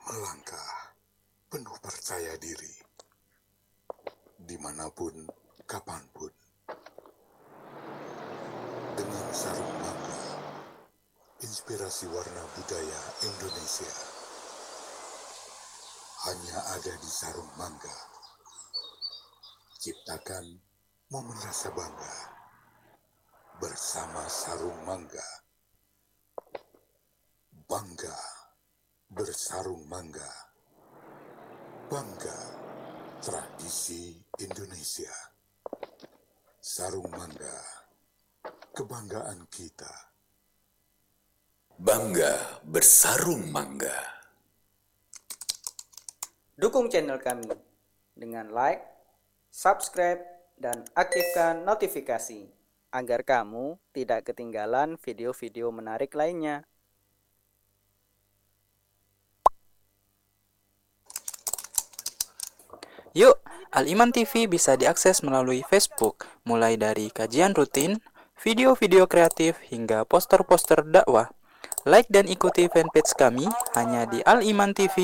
melangkah penuh percaya diri, dimanapun, kapanpun, dengan sarung mangga, inspirasi warna budaya Indonesia. Hanya ada di sarung mangga. Ciptakan momen rasa bangga bersama sarung mangga. Bangga bersarung mangga. Bangga tradisi Indonesia. Sarung mangga, kebanggaan kita. Bangga bersarung mangga. Dukung channel kami dengan like, subscribe, dan aktifkan notifikasi agar kamu tidak ketinggalan video-video menarik lainnya. Yuk, Al-Iman TV bisa diakses melalui Facebook, mulai dari kajian rutin, video-video kreatif, hingga poster-poster dakwah. Like dan ikuti fanpage kami hanya di Al-Iman TV.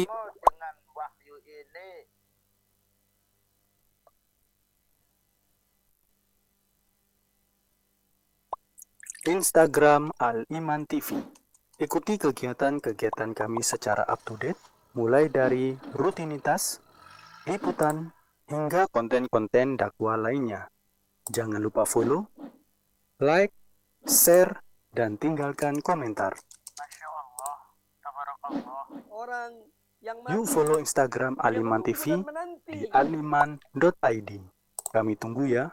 Instagram Al-Iman TV. Ikuti kegiatan-kegiatan kami secara up-to-date, mulai dari rutinitas, liputan, hingga konten-konten dakwah lainnya. Jangan lupa follow, like, share, dan tinggalkan komentar. Masya Allah, tabarakallah. Orang yang Yuk follow Instagram Al-Iman TV di aliman.id. Kami tunggu ya.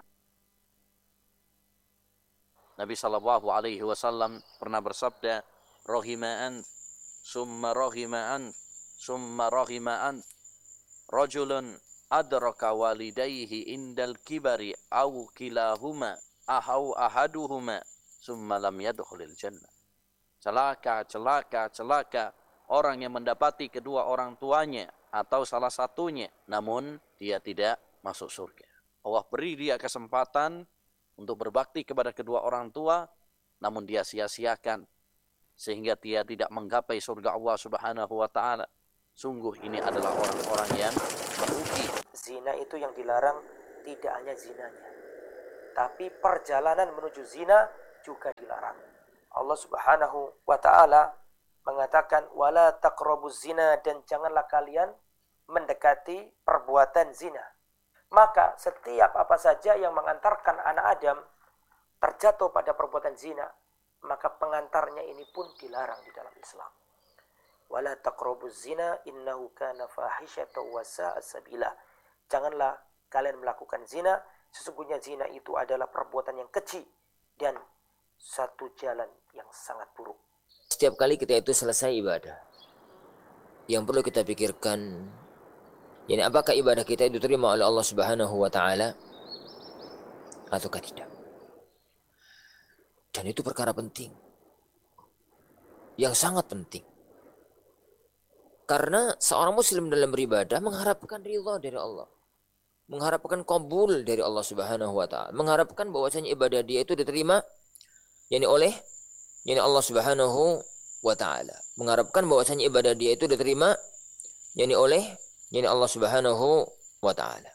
Nabi sallallahu alaihi wasallam pernah bersabda, rahima'an summa rahima'an summa rahima'an rajulun adraka walidayhi indal kibari aw kilahuma ahaw ahaduhuma summa lam yadkhulil jannah. Celaka, celaka, celaka orang yang mendapati kedua orang tuanya atau salah satunya namun dia tidak masuk surga. Allah beri dia kesempatan untuk berbakti kepada kedua orang tua, namun dia sia-siakan sehingga dia tidak menggapai surga Allah Subhanahu wa taala. Sungguh ini adalah orang-orang yang merugi. Zina itu yang dilarang tidak hanya zinanya, tapi perjalanan menuju zina juga dilarang. Allah Subhanahu wa taala mengatakan wala taqrabuz zina, dan janganlah kalian mendekati perbuatan zina. Maka setiap apa saja yang mengantarkan anak Adam terjatuh pada perbuatan zina, maka pengantarnya ini pun dilarang di dalam Islam. Wala taqrabuz zina innahu kana fahisyatan wa sa'a sabila. Janganlah kalian melakukan zina, sesungguhnya zina itu adalah perbuatan yang keji dan satu jalan yang sangat buruk. Setiap kali kita itu selesai ibadah, yang perlu kita pikirkan, apakah ibadah kita itu diterima oleh Allah Subhanahu wa taala ataukah tidak. Dan itu perkara penting, yang sangat penting. Karena seorang muslim dalam beribadah mengharapkan ridha dari Allah, mengharapkan qabul dari Allah Subhanahu wa taala, mengharapkan bahwasanya ibadah dia itu diterima oleh Allah Subhanahu wa taala, mengharapkan bahwasanya ibadah dia itu diterima oleh Allah Subhanahu wa taala.